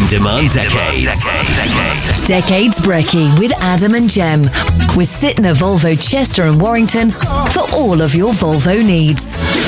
on-demand decades. Decades Brekkie with Adam and Jem. With Sytner Volvo Chester and Warrington for all of your Volvo needs.